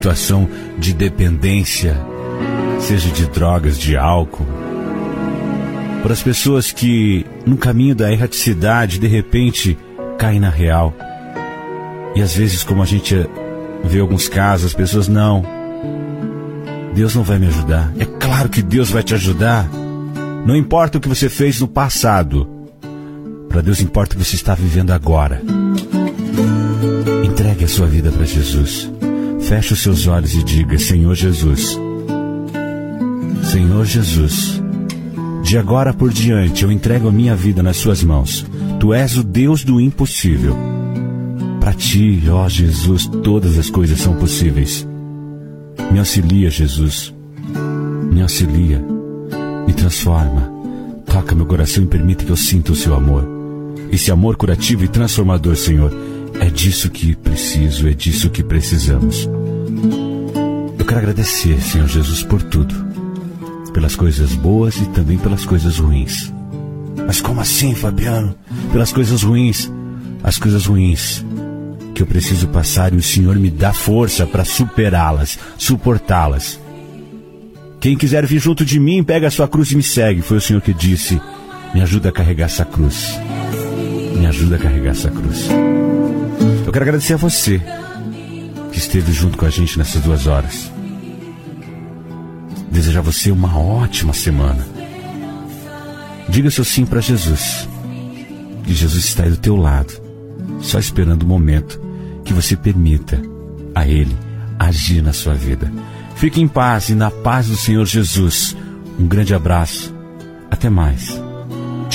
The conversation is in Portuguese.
situação de dependência, seja de drogas, de álcool. Para as pessoas que, no caminho da erraticidade, de repente, caem na real. E às vezes, como a gente vê alguns casos, as pessoas, não, Deus não vai me ajudar. É claro que Deus vai te ajudar. Não importa o que você fez no passado. Para Deus importa o que você está vivendo agora. Entregue a sua vida para Jesus. Feche os seus olhos e diga: Senhor Jesus, Senhor Jesus, de agora por diante eu entrego a minha vida nas suas mãos. Tu és o Deus do impossível. Para ti, ó Jesus, todas as coisas são possíveis. Me auxilia, Jesus. Me auxilia. Me transforma. Toca meu coração e permite que eu sinta o seu amor. Esse amor curativo e transformador, Senhor. É disso que preciso, é disso que precisamos. Eu quero agradecer, Senhor Jesus, por tudo. Pelas coisas boas e também pelas coisas ruins. Mas como assim, Fabiano? Pelas coisas ruins. As coisas ruins que eu preciso passar e o Senhor me dá força para superá-las, suportá-las. Quem quiser vir junto de mim, pega a sua cruz e me segue. Foi o Senhor que disse: me ajuda a carregar essa cruz. Me ajuda a carregar essa cruz. Eu quero agradecer a você que esteve junto com a gente nessas 2 horas. Desejar a você uma ótima semana. Diga seu sim para Jesus. Que Jesus está aí do teu lado, só esperando o momento que você permita a Ele agir na sua vida. Fique em paz e na paz do Senhor Jesus. Um grande abraço. Até mais.